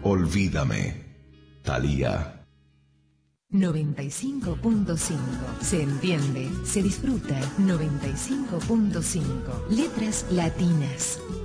Olvídame. Thalía. 95.5. Se entiende, se disfruta. 95.5. Letras latinas.